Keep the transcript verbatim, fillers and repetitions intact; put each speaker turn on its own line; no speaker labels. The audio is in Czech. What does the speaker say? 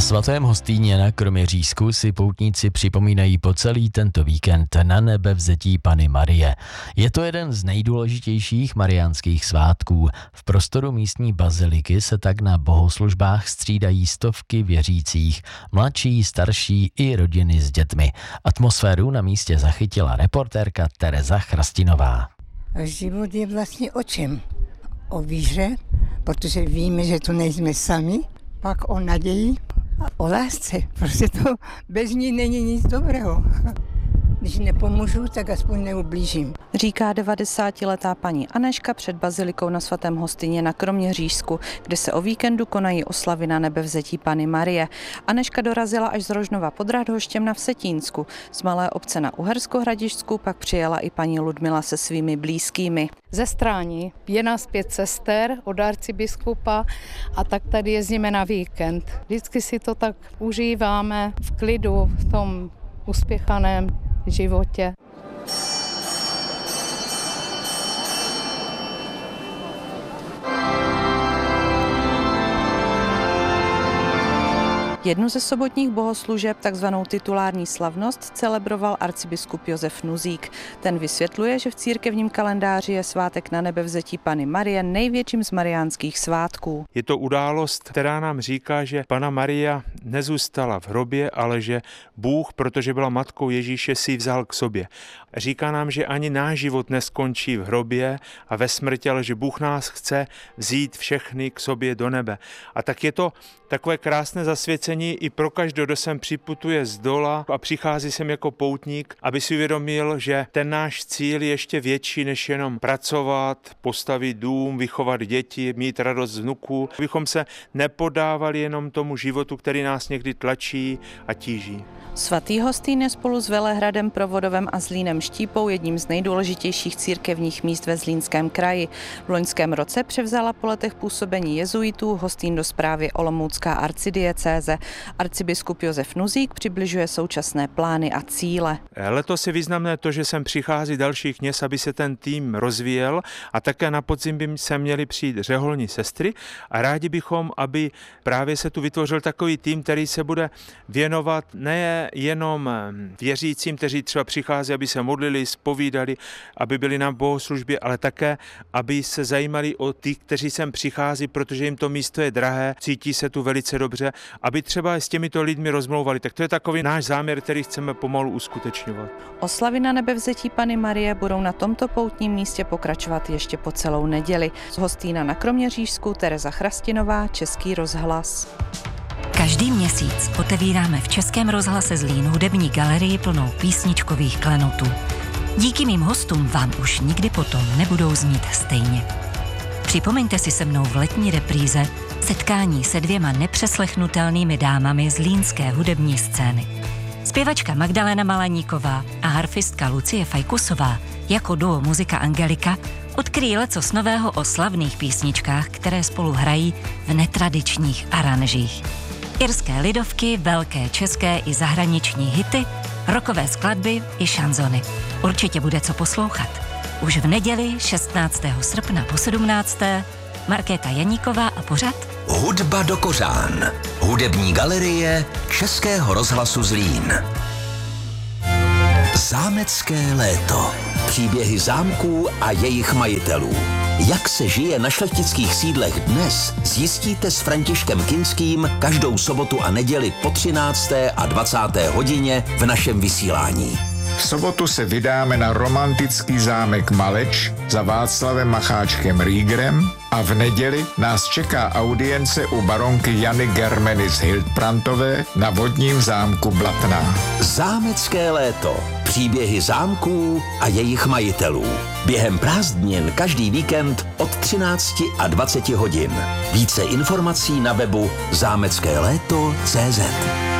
Na svatém Hostýně na Kroměřížsku si poutníci připomínají po celý tento víkend na nebevzetí Panny Marie. Je to jeden z nejdůležitějších mariánských svátků. V prostoru místní baziliky se tak na bohoslužbách střídají stovky věřících, mladší, starší i rodiny s dětmi. Atmosféru na místě zachytila reportérka Tereza Chrastinová.
Život je vlastně o čem? O víře, protože víme, že tu nejsme sami, pak o naději a o lásce, protože to bez ní není nic dobrého. Když nepomůžu, tak aspoň neublížím.
Říká devadesátiletá paní Aneška před bazilikou na svatém Hostýně na Kroměřížsku, kde se o víkendu konají oslavy na nebevzetí Panny Marie. Aneška dorazila až z Rožnova pod Radhoštěm na Vsetínsku. Z malé obce na Uherskohradišťsku pak přijela i paní Ludmila se svými blízkými.
Ze Strání je nás pět sester od arcibiskupa a tak tady jezdíme na víkend. Vždycky si to tak užíváme v klidu, v tom uspěchaném životě.
Jednu ze sobotních bohoslužeb, takzvanou titulární slavnost, celebroval arcibiskup Josef Nuzík. Ten vysvětluje, že v církevním kalendáři je svátek na nebevzetí Panny Marie největším z mariánských svátků.
Je to událost, která nám říká, že Panna Maria nezůstala v hrobě, ale že Bůh, protože byla matkou Ježíše, si ji vzal k sobě. Říká nám, že ani náš život neskončí v hrobě a ve smrti, ale že Bůh nás chce vzít všechny k sobě do nebe. A tak je to takové krásné zasvěcení i pro každého, kdo sem připutuje z dola a přichází sem jako poutník, aby si uvědomil, že ten náš cíl je ještě větší, než jenom pracovat, postavit dům, vychovat děti, mít radost z vnuků, abychom se nepodávali jenom tomu životu, který nás někdy tlačí a tíží.
Svatý Hostýn je spolu s Velehradem, Provodovem a Zlínem Štípou jedním z nejdůležitějších církevních míst ve Zlínském kraji. V loňském roce převzala po letech působení jezuitů Hostýn do správy olomoucká arcidiecéze. Arcibiskup Josef Nuzík přibližuje současné plány a cíle.
Letos je významné to, že sem přichází další kněz, aby se ten tým rozvíjel, a také na podzim by se měli přijít řeholní sestry a rádi bychom, aby právě se tu vytvořil takový tým, který se bude věnovat ne jenom věřícím, kteří třeba přichází, aby se modlili, zpovídali, aby byli na bohoslužbě, ale také, aby se zajímali o ty, kteří sem přichází, protože jim to místo je drahé, cítí se tu velice dobře, aby třeba s těmito lidmi rozmlouvali. Tak to je takový náš záměr, který chceme pomalu uskutečňovat.
Oslavy na nebevzetí Panny Marie budou na tomto poutním místě pokračovat ještě po celou neděli. Z Hostýna na Kroměřížsku Tereza Chrastinová, Český rozhlas.
Každý měsíc otevíráme v Českém rozhlase Zlín hudební galerii plnou písničkových klenotů. Díky mým hostům vám už nikdy potom nebudou znít stejně. Připomeňte si se mnou v letní repríze setkání se dvěma nepřeslechnutelnými dámami zlínské hudební scény. Zpěvačka Magdalena Malaníková a harfistka Lucie Fajkusová jako duo Muzika Angelika odkryjí lecos nového o slavných písničkách, které spolu hrají v netradičních aranžích. Irské lidovky, velké české i zahraniční hity, rockové skladby i šanzony. Určitě bude co poslouchat. Už v neděli šestnáctého srpna po sedmnácté Markéta Janíková a pořad
Hudba do kořán. Hudební galerie Českého rozhlasu Zlín. Zámecké léto. Příběhy zámků a jejich majitelů. Jak se žije na šlechtických sídlech dnes, zjistíte s Františkem Kinským každou sobotu a neděli po třinácté a dvacáté hodině v našem vysílání.
V sobotu se vydáme na romantický zámek Maleč za Václavem Macháčkem Riegerem a v neděli nás čeká audience u baronky Jany Germeny z Hildbrandtové na vodním zámku Blatná.
Zámecké léto. Příběhy zámků a jejich majitelů. Během prázdnin každý víkend od třinácti a dvaceti hodin. Více informací na webu zámecké léto tečka cé zet.